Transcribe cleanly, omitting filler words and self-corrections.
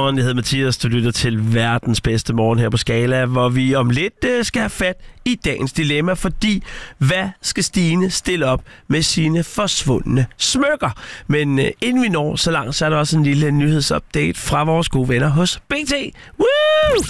Godmorgen, jeg hedder Mathias. Du lytter til verdens bedste morgen her på Skala, hvor vi om lidt skal have fat i dagens dilemma, fordi hvad skal Stine stille op med sine forsvundne smykker? Men inden vi når så langt, så er der også en lille nyhedsupdate fra vores gode venner hos BT. Woo!